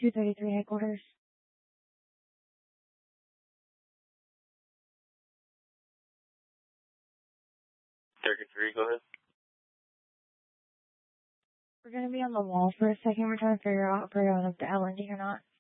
233 headquarters. 33, go ahead. We're going to be on the wall for a second. We're trying to figure out if we're going up to LND or not.